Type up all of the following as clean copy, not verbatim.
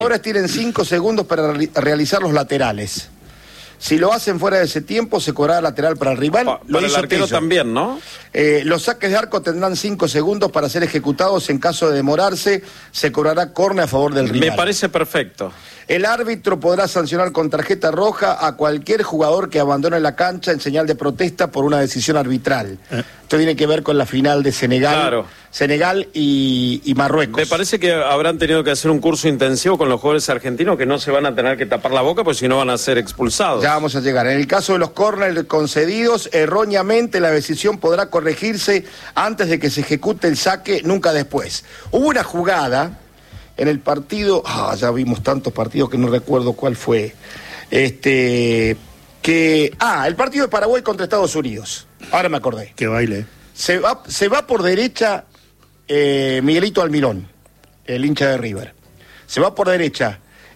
Ahora tienen 5 segundos para realizar los laterales. Si lo hacen fuera de ese tiempo, se cobrará lateral para el rival. Para el arquero también, ¿no? Los saques de arco tendrán 5 segundos para ser ejecutados. En caso de demorarse, se cobrará córner a favor del rival. Me parece perfecto. El árbitro podrá sancionar con tarjeta roja a cualquier jugador que abandone la cancha en señal de protesta por una decisión arbitral. Esto tiene que ver con la final de Senegal, claro. Senegal y Marruecos. Me parece que habrán tenido que hacer un curso intensivo con los jugadores argentinos que no se van a tener que tapar la boca, porque si no van a ser expulsados. Ya vamos a llegar. En el caso de los córneres concedidos, erróneamente la decisión podrá corregirse antes de que se ejecute el saque, nunca después. Hubo una jugada en el partido, ya vimos tantos partidos que no recuerdo cuál fue, el partido de Paraguay contra Estados Unidos. Ahora me acordé. Qué baile. Se va por derecha Miguelito Almirón, el hincha de River. Se va por derecha.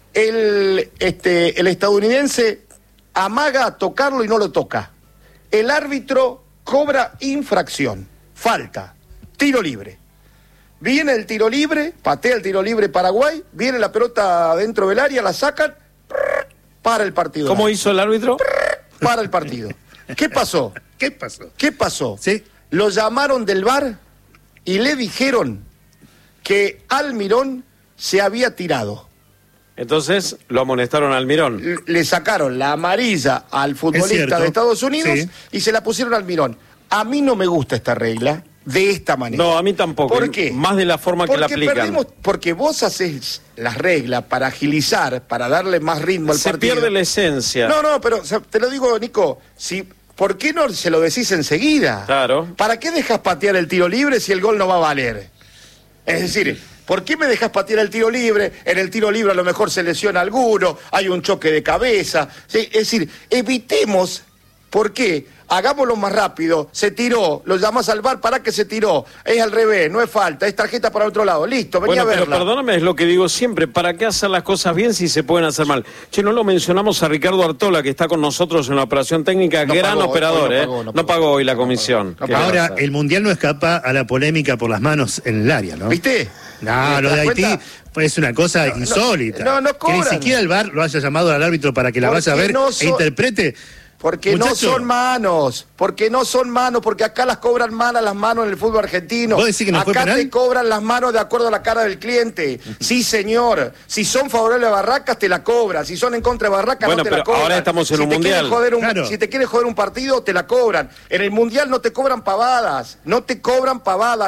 El estadounidense amaga a tocarlo y no lo toca. El árbitro cobra infracción, falta, tiro libre. Viene el tiro libre, patea el tiro libre Paraguay, viene la pelota dentro del área, la sacan, para el partido. ¿Cómo hizo el árbitro? Para el partido. ¿Qué pasó? ¿Qué pasó? ¿Qué pasó? Sí. Lo llamaron del VAR y le dijeron que Almirón se había tirado. Entonces lo amonestaron a Almirón. Le sacaron la amarilla al futbolista de Estados Unidos, sí, y se la pusieron a Almirón. A mí no me gusta esta regla de esta manera. No, a mí tampoco. ¿Por qué? Más de la forma que la aplican. Porque vos haces las reglas para agilizar, para darle más ritmo al partido. Se pierde la esencia. No, pero te lo digo, Nico, ¿por qué no se lo decís enseguida? Claro. ¿Para qué dejas patear el tiro libre si el gol no va a valer? Es decir, ¿por qué me dejas patear el tiro libre? En el tiro libre a lo mejor se lesiona alguno, hay un choque de cabeza. ¿Sí? Es decir, evitemos. ¿Por qué? Hagámoslo más rápido. Se tiró, lo llamás al VAR, ¿para qué se tiró? Es al revés, no es falta, es tarjeta para otro lado. Listo, vení a verla. Pero perdóname, es lo que digo siempre, ¿para qué hacer las cosas bien si se pueden hacer mal? Che, no lo mencionamos a Ricardo Artola, que está con nosotros en la operación técnica, gran operador, no pagó hoy la comisión. Ahora, el Mundial no escapa a la polémica por las manos en el área, ¿no? ¿Viste? No, lo de Haití es una cosa insólita. No que ni siquiera el VAR lo haya llamado al árbitro para que la vaya a ver e interprete. Porque no son manos, porque acá las cobran malas las manos en el fútbol argentino. ¿Vos decís que no fue penal? Acá te cobran las manos de acuerdo a la cara del cliente. Sí, señor. Si son favorables a Barracas, te la cobran. Si son en contra de Barracas, no te la cobran. Ahora estamos en un mundial. Si te quieres joder un partido, te la cobran. En el mundial no te cobran pavadas, no te cobran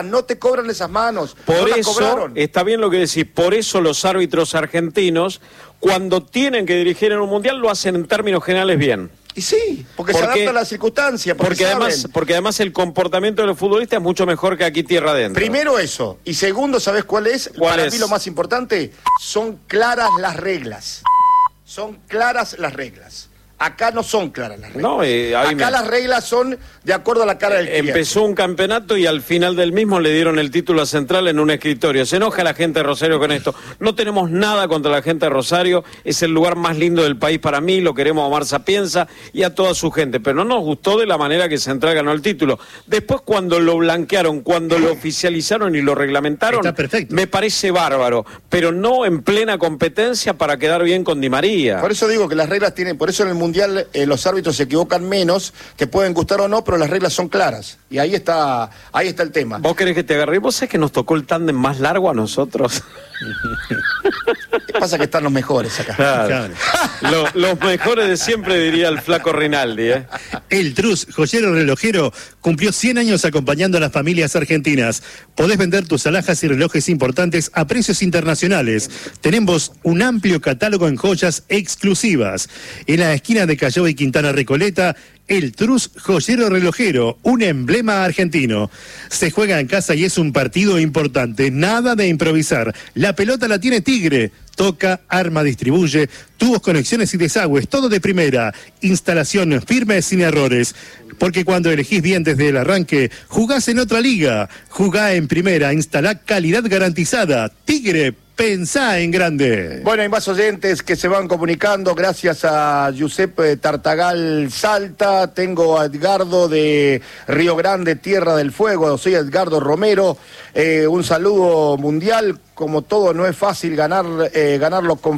esas manos. Por eso, está bien lo que decís, por eso los árbitros argentinos, cuando tienen que dirigir en un mundial, lo hacen en términos generales bien. Y sí, porque se adapta a la circunstancia. Porque además el comportamiento de los futbolistas es mucho mejor que aquí tierra adentro. Primero eso. Y segundo, ¿sabes cuál es? Para mí lo más importante, son claras las reglas. Son claras las reglas. Acá no son claras las reglas. No, acá las reglas son de acuerdo a la cara del cliente. Empezó un campeonato y al final del mismo le dieron el título a Central en un escritorio. Se enoja la gente de Rosario con esto. No tenemos nada contra la gente de Rosario. Es el lugar más lindo del país para mí. Lo queremos a Omar Sapienza y a toda su gente. Pero no nos gustó de la manera que Central ganó el título. Después, cuando lo blanquearon, cuando lo oficializaron y lo reglamentaron, me parece bárbaro. Pero no en plena competencia para quedar bien con Di María. Por eso digo que las reglas tienen... Por eso en el Mundial los árbitros se equivocan menos, te pueden gustar o no, pero las reglas son claras. Y ahí está el tema. ¿Vos querés que te agarre? ¿Vos sabés que nos tocó el tándem más largo a nosotros? Pasa que están los mejores acá. Claro. Los mejores de siempre, diría el flaco Rinaldi. El Trus, joyero relojero, cumplió 100 años acompañando a las familias argentinas. Podés vender tus alhajas y relojes importantes a precios internacionales. Tenemos un amplio catálogo en joyas exclusivas. En la esquina de Callao y Quintana Recoleta, el Trus Joyero Relojero, un emblema argentino. Se juega en casa y es un partido importante, nada de improvisar. La pelota la tiene Tigre. Toca, arma, distribuye, tubos, conexiones y desagües, todo de primera. Instalación firme sin errores. Porque cuando elegís bien desde el arranque, jugás en otra liga. Jugá en primera, instalá calidad garantizada. Tigre, Pensá en grande. Bueno, hay más oyentes que se van comunicando gracias a Giuseppe Tartagal Salta. Tengo a Edgardo de Río Grande, Tierra del Fuego. Soy Edgardo Romero. Un saludo mundial. Como todo, no es fácil ganarlo con